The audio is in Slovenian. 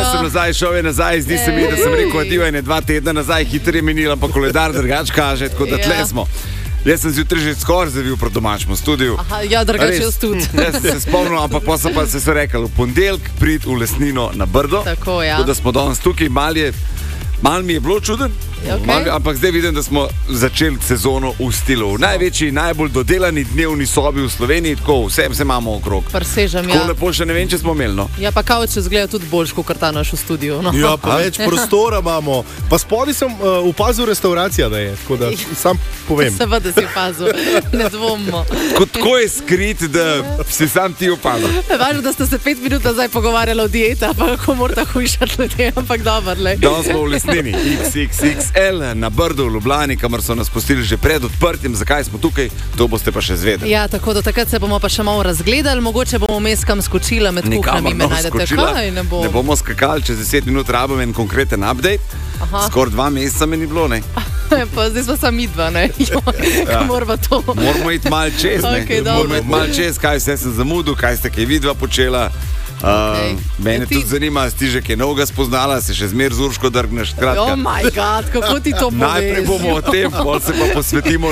sem nazaj, šel je nazaj, zdi se mi, da sem rekel adijo, 2 tedna nazaj, hitro je minilo, pa koledar drugač kaže, tako da tle smo. Jaz sem zjutraj že skoraj zavil proti domačemu studiu. Aha, ja, drugače jaz tudi. Jaz se spomnim, ampak pa so rekli, v ponedeljek prid v Lesnino na Brdo. Tako, ja. Tako da smo danes tukaj, malo mi je bilo čuden, ampak zdaj vidim, da smo začeli sezono v stilu. Največji, najbolj dodelani dnevni sobi v Sloveniji, tako vse imamo okrog. Presežem, ja. Tako lepo še ne vem, če smo imeli, no. Ja, pa kavče zgleda tudi boljš, kot ta naš v studiu. No. Ja, pa več prostora imamo. Pa spodaj sem opazil restauracija, da je, tako da sam povem. Seveda si opazil, ne dvomimo. Tako je skrit, da si sam ti opazil. Važno, da ste se 5 minut nazaj pogovarjali o dieta, pa kako morate hujšati ljudje, ampak dobro, le. Danes smo v Lesnini, XXXL, na Brdu v Ljubljani, kamor so nas pustili že pred odprtjem. Zakaj smo tukaj, to boste pa še zvedeli. Ja, tako do takrat se bomo pa še malo razgledali, mogoče bomo vmes kam skočila med kuhnjami, me najdete. Kaj, ne bomo skakali, čez 10 minut rabimo en konkreten update. Skoraj 2 meseca me ni bilo, ne? Pa zdaj smo sami 2, ne? Moramo to. Moramo iti malo čez, ne? Moramo iti malo čez, kaj vse sem zamudil, kaj ste kaj vidva počela. Mene tudi zanima, si že kaj novega spoznala, se še zmer z Urško drgneš. Oh my god, kako ti to poveš? Najprej bomo o tem, potem se pa posvetimo